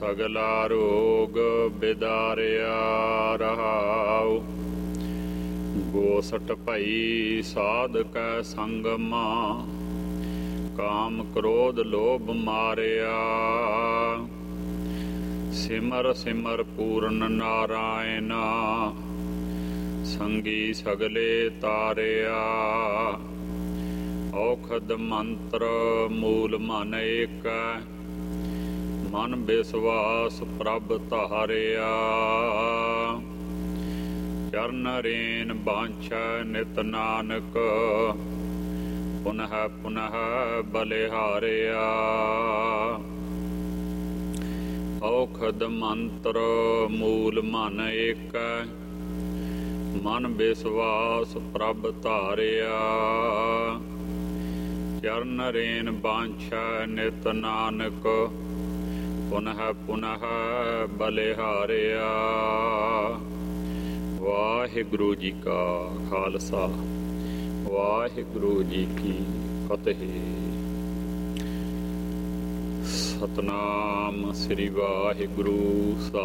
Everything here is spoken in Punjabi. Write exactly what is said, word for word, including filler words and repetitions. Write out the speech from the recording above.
ਸਗਲਾ ਰੋਗ ਬਿਦਾਰਿਆ ਰਹਾਉ। ਗੋਸਟ ਭਈ ਸਾਧ ਕੈ ਸੰਗਮਾ, ਕਾਮ ਕ੍ਰੋਧ ਲੋਭ ਮਾਰਿਆ। ਸਿਮਰ ਸਿਮਰ ਪੂਰਨ ਨਾਰਾਇਣ, ਸੰਗੀ ਸਗਲੇ ਤਾਰਿਆ। ਔਖਦ ਮੰਤਰ ਮੂਲ ਮਨ ਏਕੈ, ਮਨ ਬਿਸਵਾਸ ਪ੍ਰਭ ਧਾਰਿਆ। ਚਰਨ ਰੇਨ ਬਾਂਛੈ ਨਿਤ ਨਾਨਕ, ਪੁਨਹ ਪੁਨਹ ਬਲਿਹਾਰਿਆ। ਔਖਦ ਮੰਤਰ ਮੂਲ ਮਨ ਏਕੈ, ਮਨ ਬਿਸਵਾਸ ਪ੍ਰਭ ਧਾਰਿਆ। ਚਰਨ ਰੇਨ ਬਾਂਛੈ ਨਿਤ ਨਾਨਕ, ਪੁਨਹ ਪੁਨਹ ਬਲਿਹਾਰਿਆ। ਵਾਹਿਗੁਰੂ ਜੀ ਕਾ ਖਾਲਸਾ, ਵਾਹਿਗੁਰੂ ਜੀ ਕੀ ਫਤਿਹ। ਸਤਨਾਮ ਸ੍ਰੀ ਵਾਹਿਗੁਰੂ ਸਾਹਿਬ।